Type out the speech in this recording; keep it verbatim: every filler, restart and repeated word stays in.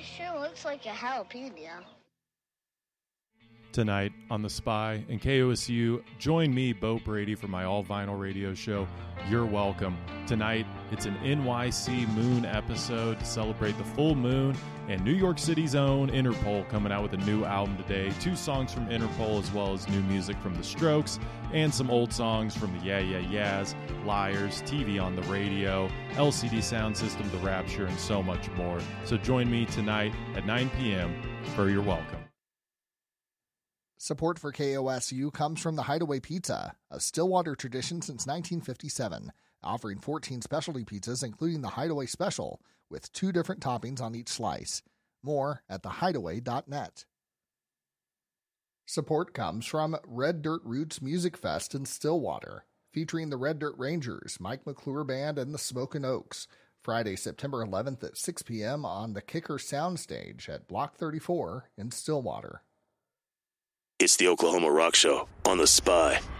sure looks like a jalapeno. Tonight on The Spy and K O S U, join me, Bo Brady, for my all-vinyl radio show, You're Welcome. Tonight, it's an N Y C Moon episode to celebrate the full moon, and New York City's own Interpol coming out with a new album today. Two songs from Interpol, as well as new music from The Strokes, and some old songs from the Yeah Yeah Yeahs, Liars, T V on the Radio, L C D Sound System, The Rapture, and so much more. So join me tonight at nine p.m. for You're Welcome. Support for K O S U comes from the Hideaway Pizza, a Stillwater tradition since nineteen fifty-seven, offering fourteen specialty pizzas including the Hideaway Special, with two different toppings on each slice. More at the hideaway dot net. Support comes from Red Dirt Roots Music Fest in Stillwater, featuring the Red Dirt Rangers, Mike McClure Band, and the Smokin' Oaks, Friday, September eleventh at six p.m. on the Kicker Soundstage at Block thirty-four in Stillwater. It's the Oklahoma Rock Show on The Spy.